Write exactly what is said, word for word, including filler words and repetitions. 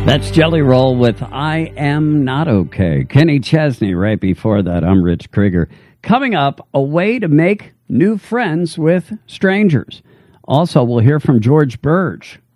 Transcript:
That's Jelly Roll with I Am Not Okay. Kenny Chesney right before that. I'm Rich Krieger. Coming up, a way to make new friends with strangers. Also, we'll hear from George Burge.